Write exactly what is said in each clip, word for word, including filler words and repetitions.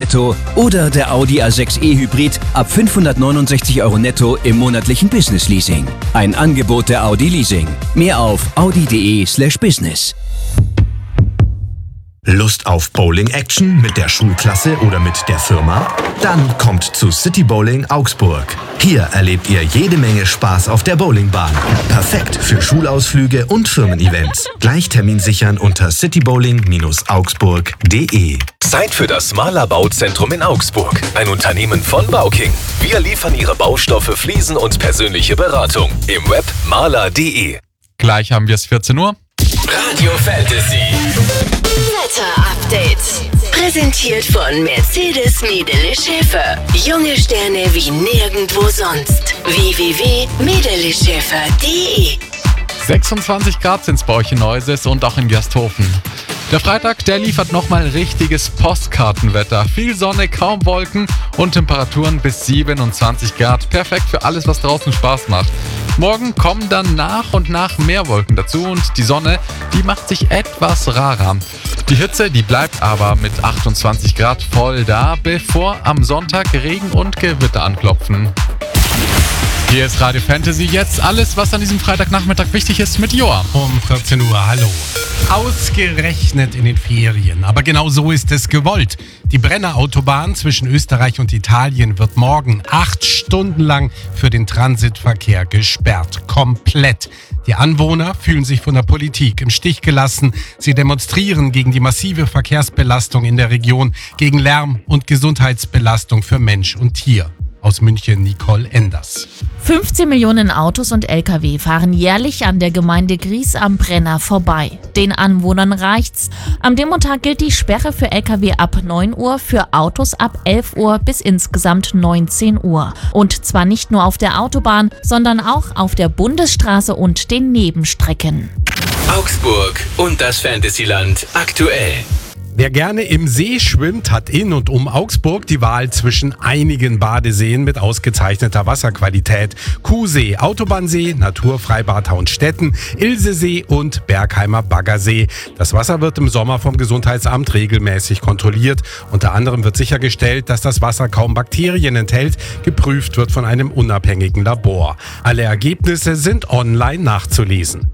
netto oder der Audi A sechs e Hybrid ab fünfhundertneunundsechzig Euro netto im monatlichen Business Leasing. Ein Angebot der Audi Leasing. Mehr auf audi.de slash business. Lust auf Bowling-Action mit der Schulklasse oder mit der Firma? Dann kommt zu City Bowling Augsburg. Hier erlebt ihr jede Menge Spaß auf der Bowlingbahn. Perfekt für Schulausflüge und Firmen-Events. Gleich Termin sichern unter citybowling augsburg punkt de. Zeit für das Mahler Bauzentrum in Augsburg. Ein Unternehmen von Bauking. Wir liefern Ihre Baustoffe, Fliesen und persönliche Beratung. Im Web mahler punkt de. Gleich haben wir es vierzehn Uhr. Radio Fantasy. Wetter-Update. Präsentiert von Mercedes Medele Schäfer. Junge Sterne wie nirgendwo sonst. w w w punkt medele schäfer punkt de. sechsundzwanzig Grad sind es bei euch in Neuses und auch in Gersthofen. Der Freitag, der liefert nochmal richtiges Postkartenwetter. Viel Sonne, kaum Wolken und Temperaturen bis siebenundzwanzig Grad. Perfekt für alles, was draußen Spaß macht. Morgen kommen dann nach und nach mehr Wolken dazu und die Sonne, die macht sich etwas rarer. Die Hitze, die bleibt aber mit achtundzwanzig Grad voll da, bevor am Sonntag Regen und Gewitter anklopfen. Hier ist Radio Fantasy, jetzt alles, was an diesem Freitagnachmittag wichtig ist, mit Joa. Um vierzehn Uhr, hallo. Ausgerechnet in den Ferien, aber genau so ist es gewollt. Die Brenner Autobahn zwischen Österreich und Italien wird morgen acht Stunden lang für den Transitverkehr gesperrt. Komplett. Die Anwohner fühlen sich von der Politik im Stich gelassen. Sie demonstrieren gegen die massive Verkehrsbelastung in der Region, gegen Lärm und Gesundheitsbelastung für Mensch und Tier. Aus München Nicole Enders. fünfzehn Millionen Autos und L K W fahren jährlich an der Gemeinde Gries am Brenner vorbei. Den Anwohnern reicht's. Am Demotag gilt die Sperre für L K W ab neun Uhr, für Autos ab elf Uhr bis insgesamt neunzehn Uhr. Und zwar nicht nur auf der Autobahn, sondern auch auf der Bundesstraße und den Nebenstrecken. Augsburg und das Fantasyland aktuell. Wer gerne im See schwimmt, hat in und um Augsburg die Wahl zwischen einigen Badeseen mit ausgezeichneter Wasserqualität. Kuhsee, Autobahnsee, Naturfreibad Hauenstetten, Ilsesee und Bergheimer Baggersee. Das Wasser wird im Sommer vom Gesundheitsamt regelmäßig kontrolliert. Unter anderem wird sichergestellt, dass das Wasser kaum Bakterien enthält. Geprüft wird von einem unabhängigen Labor. Alle Ergebnisse sind online nachzulesen.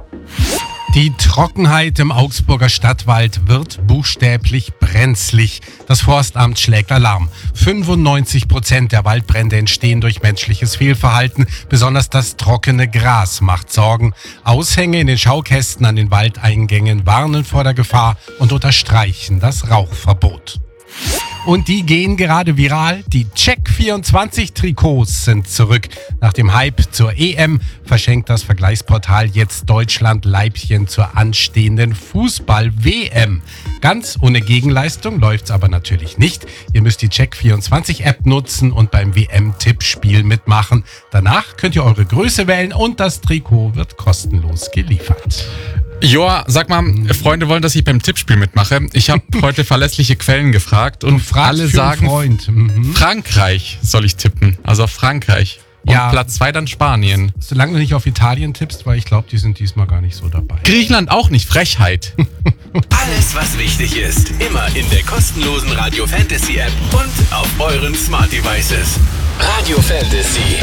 Die Trockenheit im Augsburger Stadtwald wird buchstäblich brenzlig. Das Forstamt schlägt Alarm. fünfundneunzig Prozent der Waldbrände entstehen durch menschliches Fehlverhalten. Besonders das trockene Gras macht Sorgen. Aushänge in den Schaukästen an den Waldeingängen warnen vor der Gefahr und unterstreichen das Rauchverbot. Und die gehen gerade viral. Die Check vierundzwanzig Trikots sind zurück. Nach dem Hype zur E M verschenkt das Vergleichsportal jetzt Deutschland Leibchen zur anstehenden Fußball-W M. Ganz ohne Gegenleistung läuft's aber natürlich nicht. Ihr müsst die Check vierundzwanzig App nutzen und beim W M-Tippspiel mitmachen. Danach könnt ihr eure Größe wählen und das Trikot wird kostenlos geliefert. Joa, sag mal, Freunde wollen, dass ich beim Tippspiel mitmache. Ich habe heute verlässliche Quellen gefragt und alle sagen, Freund. Mhm. Frankreich soll ich tippen. Also auf Frankreich. Und Ja. Platz zwei dann Spanien. Solange du nicht auf Italien tippst, weil ich glaube, die sind diesmal gar nicht so dabei. Griechenland auch nicht, Frechheit. Alles, was wichtig ist, immer in der kostenlosen Radio Fantasy App und auf euren Smart Devices. Radio Fantasy.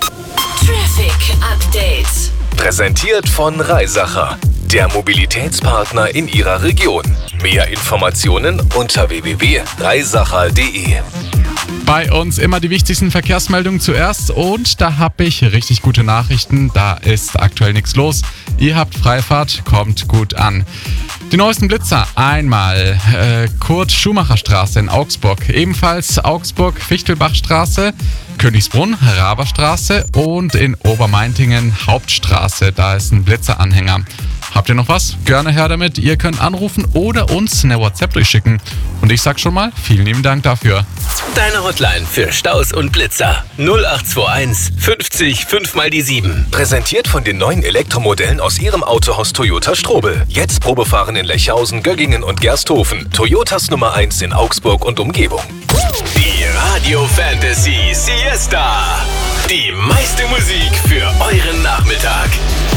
Traffic Update. Präsentiert von Reisacher, der Mobilitätspartner in Ihrer Region. Mehr Informationen unter w w w punkt reisacher punkt de. Bei uns immer die wichtigsten Verkehrsmeldungen zuerst und da habe ich richtig gute Nachrichten. Da ist aktuell nichts los. Ihr habt Freifahrt, kommt gut an. Die neuesten Blitzer einmal äh, Kurt-Schumacher-Straße in Augsburg, ebenfalls Augsburg-Fichtelbachstraße, Königsbrunn, Raberstraße und in Obermeintingen Hauptstraße. Da ist ein Blitzeranhänger. Habt ihr noch was? Gerne her damit. Ihr könnt anrufen oder uns eine WhatsApp durchschicken. Und ich sag schon mal, vielen lieben Dank dafür. Deine Hotline für Staus und Blitzer. null acht zwei eins fünfzig fünf mal die sieben. Präsentiert von den neuen Elektromodellen aus Ihrem Autohaus Toyota Strobel. Jetzt Probefahren in Lechhausen, Göggingen und Gersthofen. Toyotas Nummer eins in Augsburg und Umgebung. Die Radio Fantasy Siesta. Die meiste Musik für euren Nachmittag.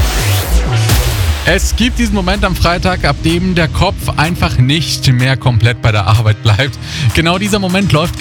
Es gibt diesen Moment am Freitag, ab dem der Kopf einfach nicht mehr komplett bei der Arbeit bleibt. Genau dieser Moment läuft